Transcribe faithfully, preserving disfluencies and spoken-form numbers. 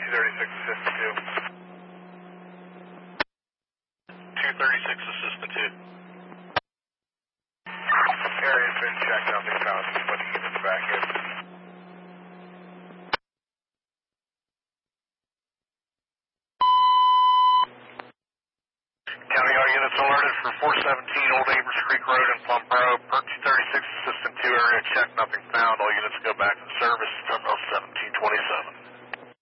two thirty-six Assistant two. two thirty-six Assistant two. Area's been checked, nothing found. Put units back in. County, all units alerted for four seventeen Old Abrams Creek Road in Plum Borough. Per two thirty-six Assistant two area check, nothing found. All units go back in service. Terminal seventeen twenty-six.